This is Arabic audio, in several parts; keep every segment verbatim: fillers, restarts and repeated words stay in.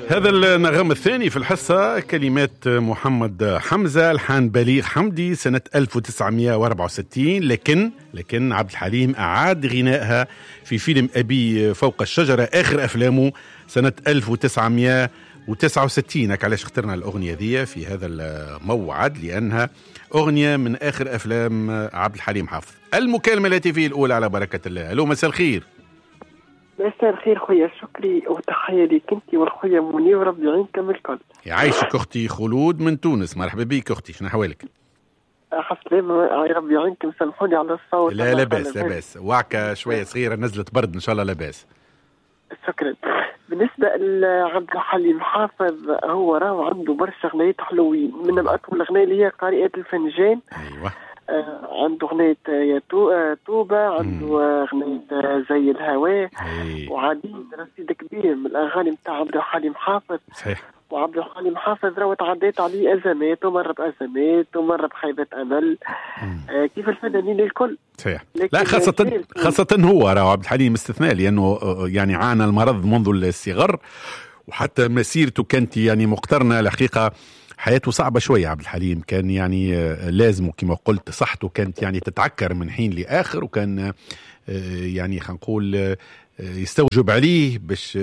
هذا النغم الثاني في الحصة كلمات محمد حمزة، الحان بليغ حمدي سنة ألف وتسعمائة وأربعة وستين، لكن لكن عبد الحليم أعاد غنائها في فيلم أبي فوق الشجرة، آخر أفلامه سنة ألف وتسعمائة وتسعة وستين. هكا علاش اخترنا الأغنية ذي في هذا الموعد، لأنها أغنية من آخر أفلام عبد الحليم حافظ. المكالمة الهاتفية الأولى على بركة الله. ألو، مساء الخير. مساء الخير خويا شكري، وتحية ليك انت والخويا منير وربي يعينكم الكل. يعيشك اختي خلود من تونس، مرحبا بك اختي، شنو احوالك؟ حسلام ربي يعينكم، سامحوني على الصوت. لا لاباس لاباس، وعكة شوية صغيرة نزلت برد ان شاء الله لاباس. شكرا. بالنسبة لعبد الحليم حافظ، هو راهو عنده برشا غنايات حلوين، من أطول الأغنية اللي هي قارئة الفنجان. ايوه. آه عنده غنية يا تو آه توبة، عنده آه غنية آه زي الهواء، وعديد رصيد كبير من الأغاني متاع عبد الحليم حافظ. صحيح. وعبد الحليم حافظ راهو تعديت عليه أزمات، ومر بأزمات ومر بخيبة أمل، آه كيف الفنانين الكل. صحيح. لا خاصة خاصة هو راهو عبد الحليم استثناء، لأنه يعني عانى المرض منذ الصغر، وحتى مسيرته كانت يعني مقترنة. الحقيقة حياته صعبة شوية عبد الحليم، كان يعني لازم كما قلت صحته كانت يعني تتعكر من حين لآخر، وكان يعني خلينا نقول يستوجب عليه باش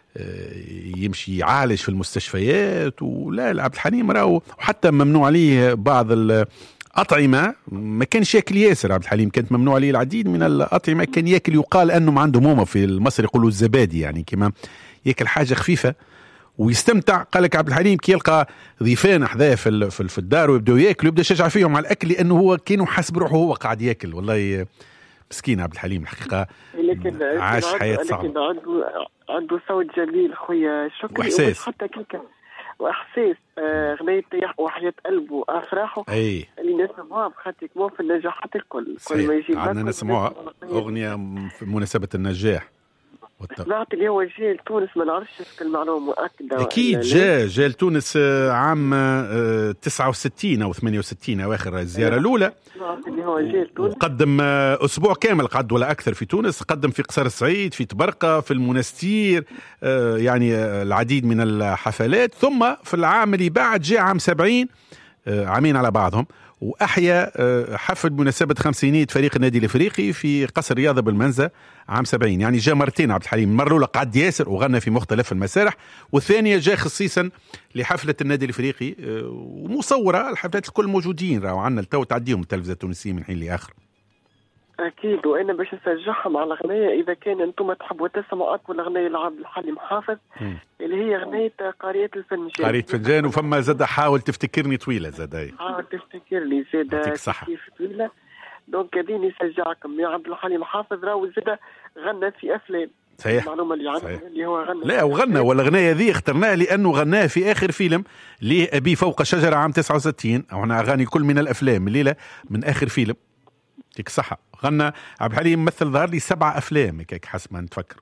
يمشي يعالج في المستشفيات. ولا عبد الحليم راهو حتى ممنوع عليه بعض الأطعمة، ما كانش ياكل ياسر عبد الحليم، كانت ممنوع عليه العديد من الأطعمة، كان ياكل يقال أنه عنده مومة، في المصري يقولوا الزبادي، يعني كما ياكل حاجة خفيفة ويستمتع. قال لك عبد الحليم كي يلقى ضيفان حذاه في في الدار ويبداو ياكلوا، يبدا يشجع فيهم على الاكل، لانه هو كانوا حاسب روحه هو قاعد ياكل. والله مسكين عبد الحليم الحقيقه، عاش حياه صعبه. لكن عنده عنده صوت جميل خويا شكري، واحساس حتى كيكا واحساس. آه غنية وحياة قلبه افراحه اي اللي نسمعوها بخاطر مو في النجاحات الكل. كل ما يجي عندنا نسمعوها اغنيه في مناسبه النجاح. سمعت اللي هو جاء لتونس، ما نعرفش المعلومة مؤكدة. أكيد جاء جاء لتونس عام تسعة وستين أو ثمانية وستين أواخر الزيارة الأولى، وقدم أسبوع كامل قعد ولا أكثر في تونس، قدم في قصر الصعيد، في تبرقة، في المنستير، يعني العديد من الحفلات. ثم في العام اللي بعد جاء عام سبعين، عامين على بعضهم، وأحيا حفل مناسبة خمسينية فريق النادي الإفريقي في قصر رياضة بالمنزة عام سبعين. يعني جاء مرتين عبد الحليم، المرة الأولى قعد ياسر وغنى في مختلف المسارح، والثانية جاء خصيصا لحفلة النادي الإفريقي، ومصورة الحفلات الكل موجودين راهو عنا التو تعديهم التلفزة التونسية من حين لآخر. أكيد، وأنا باش نشجعهم على الأغنية إذا كان أنتم تحبوا تسمعوا أطول أغنية لعبد الحليم حافظ، اللي هي أغنية قارئة الفنجان. قارئة فنجان، وفما زاد حاول تفتكرني طويلة، زاد حاول تفتكرني زاد كيف طويلة. دونك هذه نشجعكم يا عبد الحليم حافظ، راهو زاد غنى في أفلام. صحيح. المعلومة اللي عندي اللي هو غنى، لا وغنى، والأغنية ذي اخترناها لأنه غناها في آخر فيلم ليه أبي فوق الشجرة عام تسعة وستين، أو أنا أغاني كل من الأفلام الليلة من آخر فيلم. يعطيك الصحة. غنى عبد الحليم مثل ظهر لي سبع أفلام هيك حسب ما نتفكر.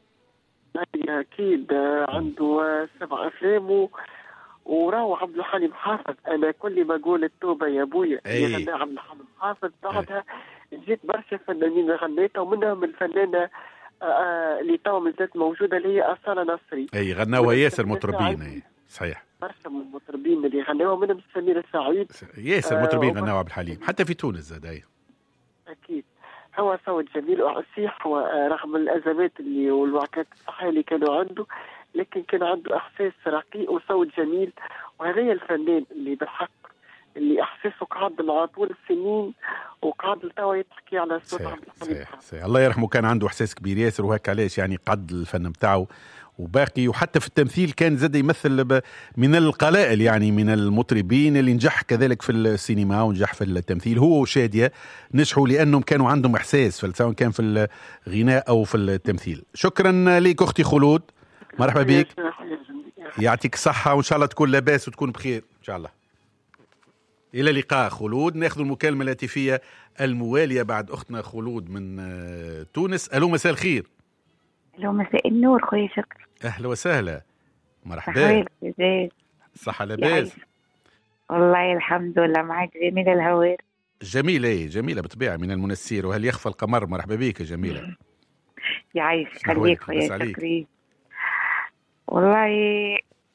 أكيد عنده سبع أفلام و... وراهو عبد الحليم حافظ. أنا كل ما أقول التوبة يا بويا اللي غنى عبد الحليم حافظ، بعدها جيت برشا فنانين غنيتها، ومنهم الفنانة اللي تو مازالت موجودة اللي هي أصالة نصري. أي غناوها ياسر مطربين. أي صحيح. برشا من المطربين اللي غناوها، منهم سمير السعيد، ياسر مطربين غناوها عبد الحليم حتى في تونس زاد. أي أكيد هو صوت جميل وأصيح، ورغم الأزمات اللي والوعكات الصحية اللي كانوا عنده، لكن كان عنده إحساس رقيق وصوت جميل. وهذا الفنان اللي بالحق اللي إحساسه قعد مع طول السنين، وقعد لتوا يتحكي على صوت عبد الحليم. الله يرحمه، كان عنده إحساس كبير ياسر، وهيك علاش يعني قد الفن متاعه وباقي. وحتى في التمثيل كان زاد يمثل من القلائل، يعني من المطربين اللي نجح كذلك في السينما ونجح في التمثيل. هو وشادية نجحوا لأنهم كانوا عندهم إحساس، سواء كان في الغناء أو في التمثيل. شكرا لك أختي خلود، مرحبا بك، يعطيك الصحة، وإن شاء الله تكون لاباس وتكون بخير إن شاء الله. إلى اللقاء خلود. ناخذ المكالمة الهاتفية الموالية بعد أختنا خلود من تونس. ألو، مساء الخير. ألو، مساء النور خويا شكري. أهلا وسهلا، مرحبا. صحة لاباس؟ والله الحمد لله. معك جميلة الهوار. جميلة ايه جميلة بالطبيعة من المنسير، وهل يخفى القمر. مرحبا بك جميلة. يعيش خليك خويا شكري. والله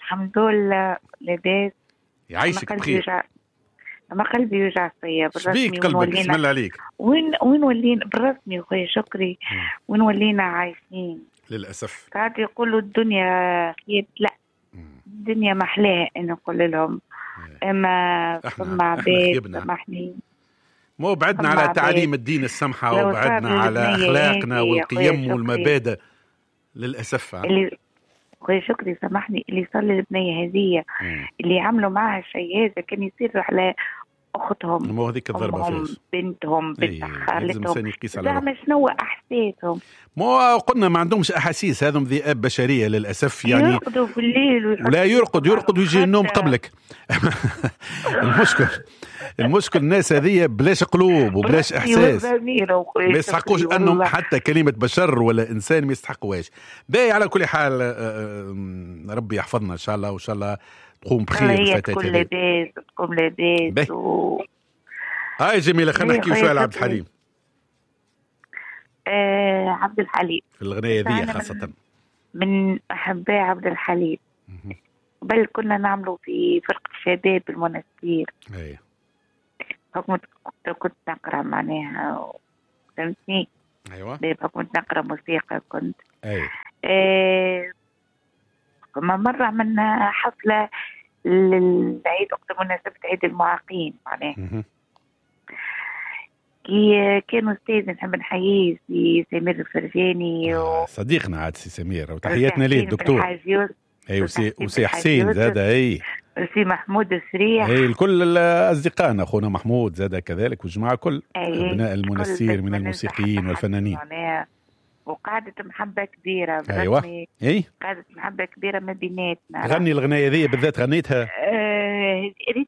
الحمد لله لاباس. يعيشك بخير. أما قلبي يوجع فيا بالرسمي. شبيك قلبك؟ بسم الله عليك. وين وين ولينا بالرسمي خويا شكري؟ وين ولينا عايشين للأسف. قاعد يقولوا الدنيا خير، لا الدنيا محلاها أنا نقول لهم. أما ثم عباد سامحني، مو بعدنا على تعاليم الدين السمحة وبعدنا على أخلاقنا والقيم والمبادئ للأسف. اللي خويا شكري سامحني، اللي صار للبنية هذه اللي عملوا معها الشيء هذا كان يصير على أختهم، مو هذيك الضربة فيش بنتهم بنت خالتهم، زعما شنو أحاسيسهم؟ مو قلنا ما عندهمش أحاسيس، هذم ذئاب بشرية للأسف يعني. يرقدوا في الليل ولا يرقد يرقد ويجي النوم قبلك. المشكل المشكل الناس هذه بلاش قلوب وبلاش إحساس، ما يستحقوش أنهم حتى كلمة بشر ولا إنسان ما يستحقوهاش. باقي على كل حال ربي يحفظنا إن شاء الله، وإن شاء الله تقوم بخير الفتاة تكون لاباس تقوم لاباس و... هاي جميلة. خلينا نحكي شوية على عبد الحليم. آه عبد الحليم في الغناية ذي خاصة من, من أحباء عبد الحليم. بل كنا نعمله في فرقة شباب المنستير. أي بحكم كنت نقرأ معناها، فهمتني؟ أيوة. بحكم كنت نقرأ موسيقى كنت. أي آه فما مرة عملنا حفلة للعيد وقت مناسبة عيد المعاقين معناها. كي كانوا أستاذ نحب نحييه سي سمير الفرجاني و... صديقنا عاد سي سمير، وتحياتنا ليه الدكتور. اي وسي وسي حسين زاد، اي وسي محمود السريح، اي الكل اصدقائنا، اخونا محمود زاد كذلك، والجماعة كل ابناء المنسير من الموسيقيين والفنانين. وقعدت محبة كبيرة. ايوه اي قعدت محبة كبيرة ما بيناتنا. غني الغناية ذي بالذات غنيتها؟ آه ريت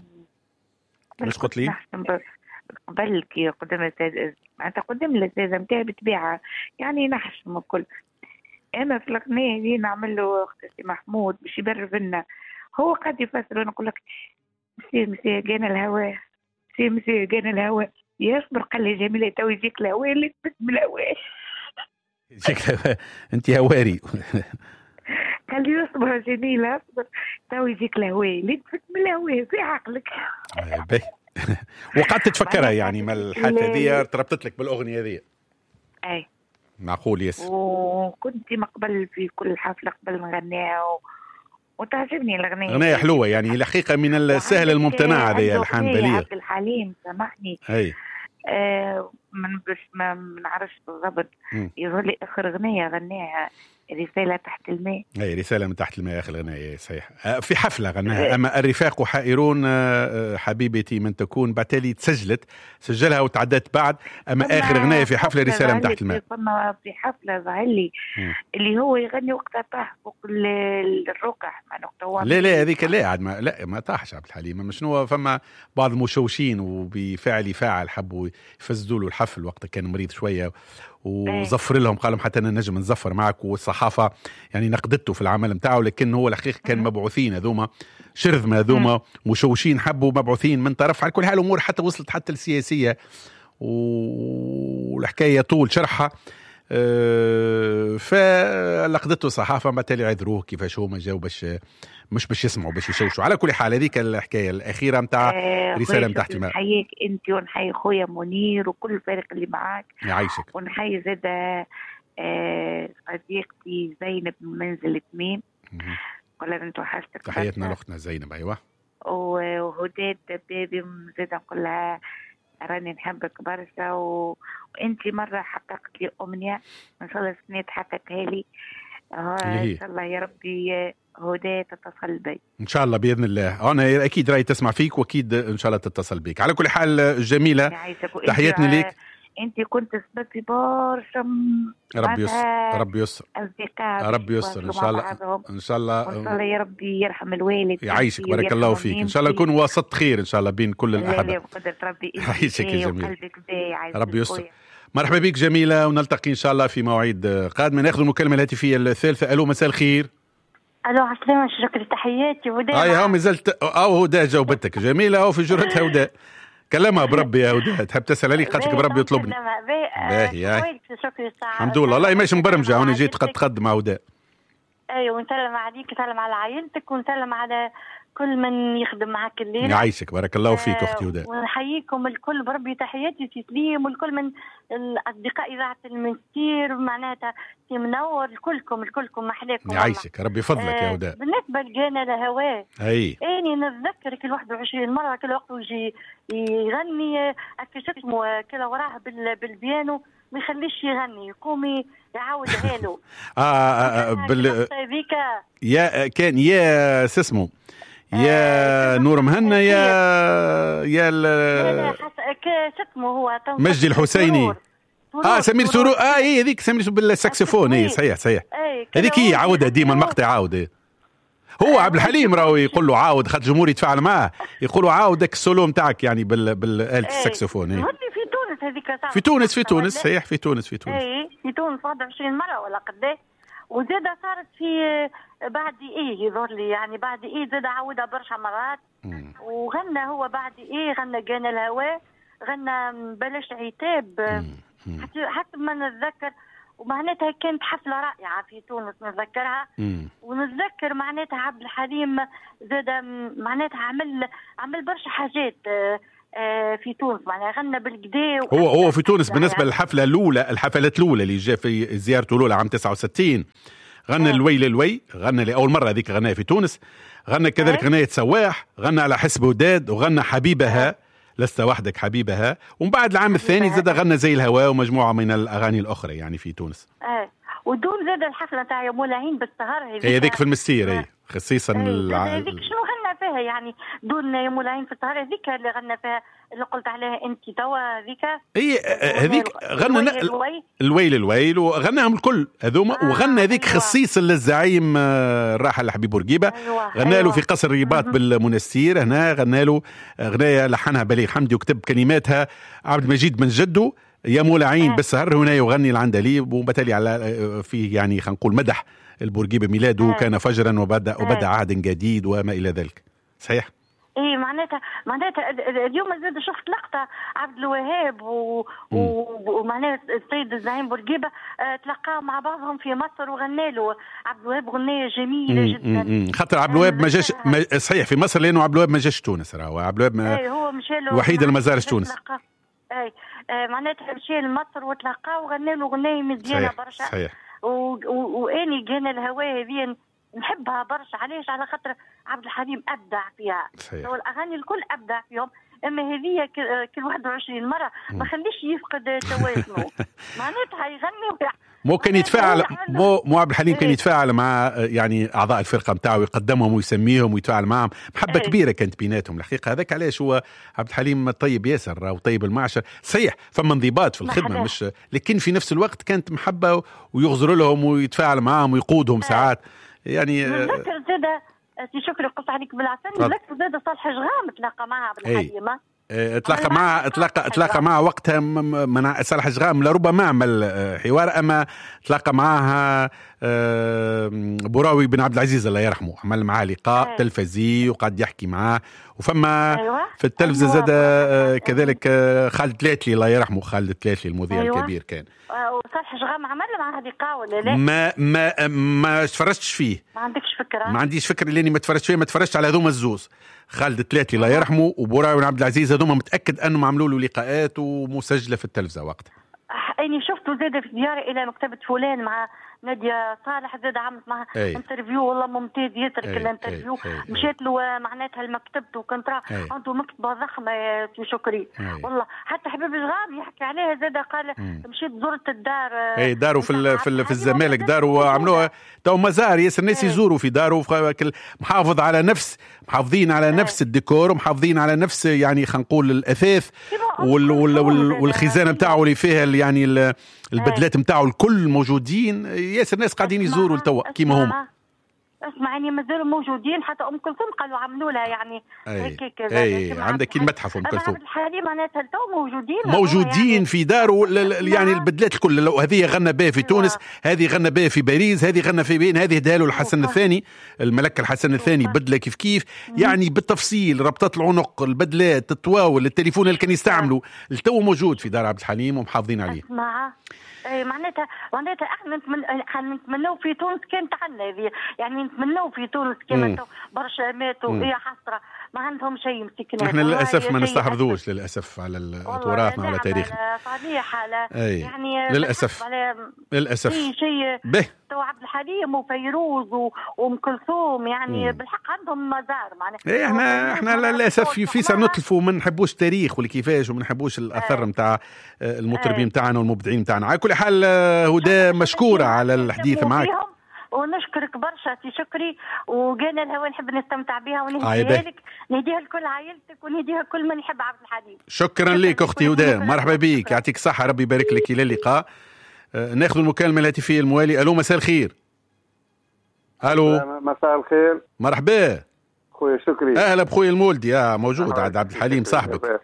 واش قلت لي؟ قبل كي قدام الأستاذ، معناتها قدام الأستاذ متاعي بتبيعها يعني نحشم الكل. أنا في الغناية دي نعمل له اختي محمود باش يبرر لنا، هو قاعد يفسر وأنا نقول لك مسي مسي جانا الهواء، مسي مسي جانا الهواء، يصبر. قال لي جميلة تو يجيك الهواء اللي تبت من الهواء. يجيك الهواء أنت هواري. قال لي اصبر جميلة اصبر تو يجيك الهواء اللي تبت من الهواء في عقلك. وقعدت تفكرها يعني ما الحادثة هذه تربطت لك بالأغنية هذه؟ أي معقول يس. وكنت مقبل في كل حفلة قبل نغنيها و... وتعجبني الأغنية. أغنية حلوة يعني الحقيقة من السهل الممتنع هذه الحان بليغ. عبد الحليم سامحني. أي آه من بش ما نعرفش بالضبط، يظهر لي آخر أغنية غنيها رسالة تحت الماء. أي رسالة من تحت الماء آخر الغناية صحيح. في حفلة غناها. أما الرفاق حائرون حبيبتي من تكون بعتالي تسجلت سجلها وتعدت بعد. أما آخر غناية في حفلة رسالة من تحت الماء. كنا في حفلة ظهرلي اللي هو يغني وقتها طاح فوق الرقح مع نقطة. لا لا هذيك لا عاد ما لا ما طاحش عبد الحليم. مش شنو فما بعض المشوشين وبفعل فاعل حبوا يفسدوا له الحفل وقت كان مريض شوية وزفر لهم، قال لهم حتى انا نجم نزفر معك. والصحافه يعني نقدته في العمل نتاعو، لكن هو الحقيقه كان مبعوثين هذوما شرذمه هذوما مشوشين حبوا مبعوثين من طرف. على كل حال امور حتى وصلت حتى السياسيه والحكايه طول شرحها. أه فلقدته الصحافه ما تالي عذروه كيفاش هما جاوا باش مش باش يسمعوا باش يشوشوا. على كل حال هذيك الحكايه الاخيره نتاع آه رساله من تحت الماء. نحييك انت ونحيي خويا منير وكل الفريق اللي معاك. يعيشك. ونحيي زاد آه صديقتي زينب من منزل تميم. قولها انت وحشتك. تحياتنا لاختنا زينب. ايوه. وهداد دبابي زاد نقول لها راني نحبك برشا و... وانت مره حققت لي امنيه ان شاء الله السنه تحققها لي. ان شاء الله يا ربي هدى تتصل بي ان شاء الله باذن الله. انا اكيد راي تسمع فيك واكيد ان شاء الله تتصل بيك. على كل حال جميله تحياتنا ليك. انت كنت سبب في برشا ربي يسر ربي يسر اصدقاء ربي يسر ان شاء الله ان شاء الله ان شاء الله يا ربي يرحم الوالد يعيشك بارك الله فيك. ان شاء الله يكون وسط خير ان شاء الله بين كل الاحبه. لا بقدر ربي يعيشك يا جميل. ربي يسر. يسر. مرحبا بك جميله ونلتقي ان شاء الله في موعد قادم. ناخذ المكالمه الهاتفيه الثالثه. الو مساء الخير. الو عسلامة شكرا تحياتي هدى. هاي هاو مازلت او هدى جاوبتك جميله او في جرتها هدى. كلمها بربي يا هدى تحب تسال عليك خاطرك بربي يطلبني. باهي الحمد لله والله ماشي مبرمجه هوني جيت قد تقدم مع هدى. اي ونسلم عليك، نسلم على عائلتك، ونسلم على كل من يخدم معك الليله. يعيشك، بارك الله فيك آه اختي وداد. ونحييكم الكل بربي، تحياتي سي سليم والكل من الاصدقاء اذاعه المنستير، معناتها سي منور، الكلكم الكلكم محلاكم. يعيشك ربي فضلك آه يا وداد. بالنسبه لجانا الهواء، اي اني نتذكر كل واحد وعشرين مره كل وقت يجي يغني هكا شو اسمه كذا وراه بالبيانو، ما يخليش يغني، يقوم يعاودها له. اه, آه, آه بال يا كان يا اسمه يا نور مهنا يا يا لا شو اسمه هو مجدي الحسيني. اه سمير سرور. اه اي هذيك سمير بالساكسفون. اي صحيح صحيح هذيك هي عاودها ديما المقطع عاود. هو عبد الحليم راهو يقول له عاود، خاطر الجمهور يتفاعل معاه، يقولوا عاودك السولو نتاعك يعني بال بالآلة الساكسفون. اي في تونس هذيك في تونس في تونس صحيح في تونس في تونس اي في تونس واحد وعشرين مره ولا قداش. وزاده صارت في بعد ايه يظهر لي يعني بعد ايه زاد عاودها برشا مرات. مم. وغنى هو بعد ايه غنى جانا الهواء، غنى بلاش عتاب حسب ما نتذكر. ومعناتها كانت حفله رائعه في تونس نتذكرها. مم. ونتذكر معناتها عبد الحليم زاد معناتها عمل عمل برشا حاجات في تونس، معناها غنى بالكدا. هو هو في تونس بالنسبه يعني للحفله الاولى، الحفلات الاولى اللي جاء في زيارته الاولى عام تسعة وستين، غنى الويل الوي، غنى لاول مره هذيك غناها في تونس. غنى كذلك غنايه سواح، غنى على حسب وداد، وغنى حبيبها لست وحدك حبيبها. ومن بعد العام الثاني زاد غنى زي الهواء ومجموعه من الاغاني الاخرى يعني في تونس. اه ودون زاد الحفله تاع يا مولاعين بالسهر هذيك هذيك في المستير. اي خصيصا هذيك شنو غنى فيها يعني دون يا مولاعين في السهر هذيك اللي غنى فيها اللي قلت عليها انت توا هذيك. اي هذيك غنى الويل الويل وغناهم الكل هذوما. آه وغنى هذيك أيوة. خصيصا للزعيم الراحل حبيب بورقيبه. أيوة. غنى له في قصر الرباط بالمنستير هنا، غنى له غنايه لحنها بليغ حمدي وكتب كلماتها عبد المجيد بن جدو. يا مولاعين آه. بالسهر هنا يغني العندليب، وبالتالي على فيه يعني خلينا نقول مدح البورقيبه ميلاده. آه. كان فجرا وبدأ آه. وبدأ عهد جديد وما الى ذلك. صحيح. ايه معناتها معناتها اليوم زاد شفت لقطه عبد الوهاب ومعناتها السيد الزعيم بورقيبه اه تلقاو مع بعضهم في مصر وغنى له عبد الوهاب غنيه جميله جدا. خاطر عبد الوهاب ما جاش صحيح في مصر لانه عبد الوهاب ما جاش تونس. راهو عبد الوهاب ايه هو مشى له الوحيد اللي ما زارش تونس. اي اه معناتها مشى لمصر وتلقاو وغنى له غنيه مزيانه برشا. صحيح. واني جانا الهواء هذه نحبها برشا. علاش؟ على خاطر عبد الحليم ابدع فيها. صحيح. والاغاني الكل ابدع فيهم، اما هذه كل واحد وعشرين مره ما خليش يفقد توازنه. معناتها يغني مو كان يتفاعل مو مو عبد الحليم كان يتفاعل مع يعني اعضاء الفرقه نتاعو، يقدمهم ويسميهم ويتفاعل معهم، محبه ايه. كبيره كانت بيناتهم الحقيقه. هذاك علاش هو عبد الحليم طيب ياسر وطيب المعشر. صحيح فما انضباط في الخدمه مش، لكن في نفس الوقت كانت محبه ويغزر لهم ويتفاعل معهم ويقودهم ايه. ساعات يعني نذكر زاده سي شكري قص عليك بالعسل. نذكر زاده صالح جغام تلاقى معها عبد الحليم. اتلاقى مع اتلاقى اتلاقى مع وقتها من صالح جغام لربما عمل حوار، اما تلاقى معها بوراوي بن عبد العزيز الله يرحمه، عمل معاه لقاء أيه. تلفزي وقعد يحكي معاه. وفما أيوة. في التلفزة أيوة. زاد أيوة. كذلك خالد تلاتلي الله يرحمه، خالد تلاتلي المذيع أيوة. الكبير كان. وصالح جغام عمل معها لقاء ولا لا؟ ما ما ما تفرجتش فيه. ما عندكش فكرة؟ ما عنديش فكرة لاني ما تفرجتش فيه. ما تفرجتش على هذوما الزوز، خالد التلاتلي الله يرحمه وبوراوي بن عبد العزيز، هذوما متأكد انهم عملوا له لقاءات ومسجلة في التلفزة وقتها. اني شفته زاد في زيارة الى مكتبة فلان مع نادية صالح، زاد عملت معها أي. انترفيو والله ممتاز يترك الانترفيو. مشيت له معناتها لمكتبته وكنت راه عنده مكتبة ضخمة يا شكري أي. والله حتى حبيب جغام يحكي عليها زاد قال أي. مشيت زرت الدار. اي داروا في في, في الزمالك، داروا عملوها تو مزار ياسر الناس يزوروا في داره، محافظ على نفس محافظين على نفس الديكور ومحافظين على نفس يعني خلينا نقول الاثاث وال وال وال والخزانه نتاعو اللي فيها يعني البدلات نتاعو الكل موجودين. ياسر الناس قاعدين يزوروا لتوا كيما هما. اسمعني مازالوا موجودين، حتى ام كلثوم قالوا عملوا لها يعني هيك كذا. اي عندك المتحف ام كلثوم الحالي معناتها تو موجودين موجودين يعني في داره يعني البدلات الكل. لو هذه غنى بها في تونس، هذه غنى بها في باريس، هذه غنى في بين، هذه دالوا الحسن الثاني الملك الحسن الثاني بدله كيف كيف يعني بالتفصيل، ربطات العنق، البدلات، التواول، التليفون اللي كان يستعملوا التو موجود في دار عبد الحليم ومحافظين عليه. اي معناتها معناتها احنا نتمنى نتمنوا في تونس كان تاعنا هذه، يعني نتمنوا في تونس كما برشا ماتوا هي حسره ما عندهم شيء مسكين. احنا للاسف ما نستحفظوش للاسف على تراثنا وعلى تاريخنا. صحيح على يعني للاسف على للاسف شيء به تو عبد الحليم وفيروز وام كلثوم يعني مم. بالحق عندهم مزار معناتها. ايه احنا احنا للاسف في في سنطلفوا ما نحبوش التاريخ والكيفاش وما نحبوش الاثر نتاع المطربين نتاعنا والمبدعين نتاعنا. على كل حال هدى مشكوره على الحديث معك ونشكرك برشا سي شكري، وقالنا الهوا نحب نستمتع بها ونهديها لك، نهديها لكل عائلتك ونهديها كل من يحب عبد الحليم. شكرا لك اختي هدى، مرحبا بك، يعطيك الصحه، ربي يبارك لك. الى اللقاء. آه ناخذ المكالمه الهاتفيه الموالي. الو مساء الخير. الو مساء الخير. مرحبا خويا شكري. اهلا بخويا المولدي. اه موجود عند عبد الحليم صاحبك.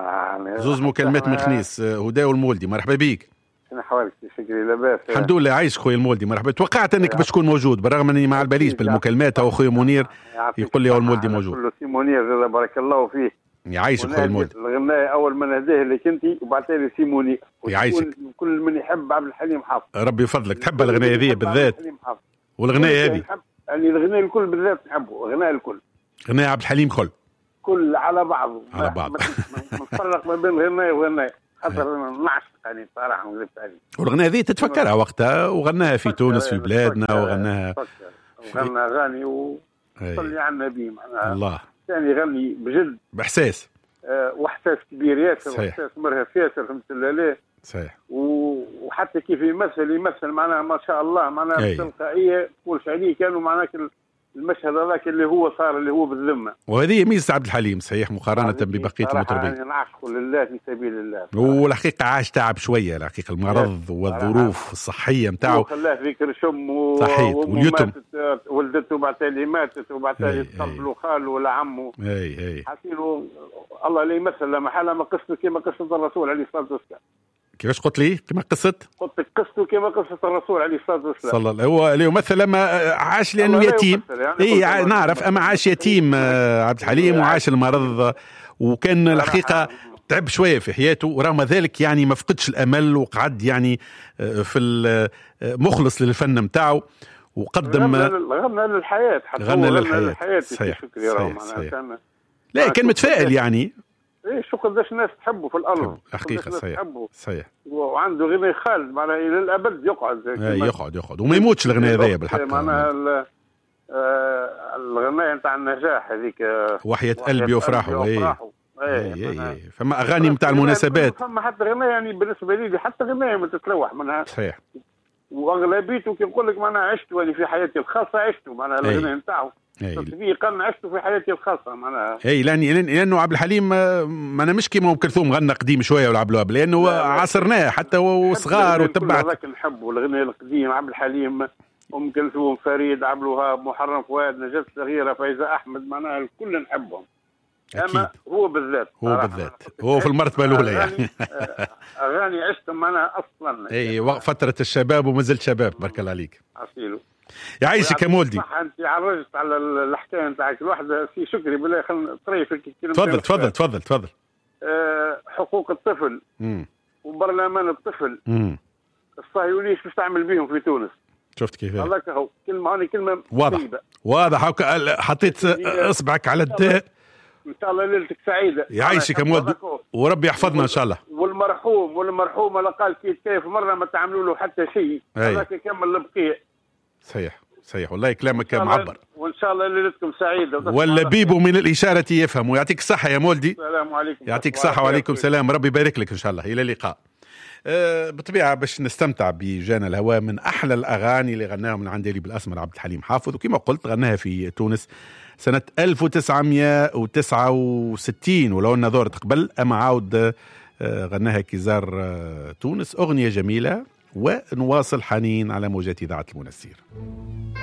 زوز مكالمات مخنيس هدى والمولدي. مرحبا بيك. شنو احوالك شكري؟ لاباس الحمد لله. عايش خويا المولدي. مرحبا. توقعت انك باش تكون موجود بالرغم اني مع الباليس بالمكالمات. او خويا منير يقول لي هو المولدي موجود. كله سي منير بارك الله فيه. يعيشك خويا المولدي. الغنايه اول ما نهديه لك انت وبعد لي سي منير. يعيشك. كل من يحب عبد الحليم حافظ. ربي يفضلك. تحب الغنايه هذه بالذات والغنايه هذه؟ يعني الغناء الكل بالذات نحبه. غناء الكل غناء عبد الحليم كل كل على بعضه على بعض. نفرق ما بين غناء وغناء خاطر نعشق يعني صراحه نقول عليه. والغناء هذه تتفكرها وقتها وغناها في تونس في بلادنا وغناها وغنى اغاني وصلي على النبي معناها الله. ثاني يغني بجد باحساس أه واحساس كبير ياسر واحساس مرهف ياسر رحمه الله عليه. صحيح. وحتى كيف يمثل يمثل معناها ما شاء الله معناها تلقائيه تقولش عليه كانوا معناها المشهد هذاك اللي هو صار اللي هو بالذمه. وهذه ميزه عبد الحليم صحيح مقارنه ببقيه المطربين. يعني نعشق لله في سبيل الله. والحقيقه عاش تعب شويه الحقيقه المرض والظروف الصحيه نتاعو خلاه ذكر شم و... صحيح. واليتم ولدته بعد تالي ماتت وبعد تالي تقبلوا خاله ولا عمه. اي اي حاسينه الله لا يمثل لما حاله ما قصته كما قصه الرسول عليه الصلاه والسلام. كيفاش قلت لي كما قصة؟ قلت لك قصته كما قصة الرسول عليه الصلاة والسلام صلى الله. هو اللي يمثل لما عاش لأنه يتيم. يعني اي نعرف أما عاش يتيم عبد الحليم وعاش المرض وكان الحقيقة تعب شوية في حياته ورغم ذلك يعني ما فقدش الأمل وقعد يعني في مخلص للفن متاعه وقدم غنى للحياة حتى غنى للحياة. صحيح صحيح, صحيح. لا كان متفائل يعني. ايه شو قداش الناس تحبه في الارض حقيقه. صحيح صحيح. وعنده غناء خالد معناها الى الابد يقعد يقعد يقعد وما يموتش الغناء هذايا بالحق. معناها الغناء نتاع النجاح هذيك وحياة قلبي وفراحه. اي اي فما اغاني نتاع المناسبات. فما حتى غناء يعني بالنسبه لي حتى غناء ما تتلوح منها. صحيح. واغلبيته كي نقول لك معناها عشته اللي في حياتي الخاصه عشته معناها الغناء نتاعو تطبيقا عشته في حياتي الخاصه معناها. اي لان لانه عبد الحليم ما انا مش كيما ام كلثوم غنى قديم شويه ولعب له لانه عاصرناه حتى وصغار وتبعت هذاك نحبه الغناء القديم عبد الحليم ام كلثوم فريد عبد الوهاب محرم فؤاد نجاة صغيره فايزه احمد معناها الكل نحبهم. اما هو بالذات هو بالذات هو في المرتبه الاولى يعني اغاني عشتهم انا اصلا. اي فتره الشباب وما زلت شباب بارك الله عليك. عسيلو يعيشك يا مولدي. انت عرجت على الحكايه نتاعك الواحده في شكري بالله خلينا نطريف الكلمه. تفضل تفضل تفضل تفضل. أه حقوق الطفل امم وبرلمان الطفل امم الصهيونيش باش تعمل بيهم في تونس. شفت كيف هذاك هو كلمه هذه كلمه واضح واضح حطيت اصبعك على الداء. ان شاء الله ليلتك سعيده. يعيشك يا مولد وربي يحفظنا ان شاء الله. والمرحوم والمرحومه لقال كيف كيف مره ما تعملوا له حتى شيء هذاك يكمل البقيه. صحيح صحيح والله كلامك معبر. وان شاء الله ليلتكم سعيده. واللبيب من الاشاره يفهم. ويعطيك الصحه يا مولدي. السلام عليكم. يعطيك الصحه وعليكم السلام. ربي يبارك لك ان شاء الله. الى اللقاء. أه بالطبيعه باش نستمتع بجانا الهواء من احلى الاغاني اللي غناها من عندي بالاسمر عبد الحليم حافظ وكما قلت غناها في تونس سنه ألف وتسعمائة وتسعة وستين ولو ان دورت قبل اما عاود غناها كزار تونس. اغنيه جميله ونواصل حنين على موجات اذاعه المنسير.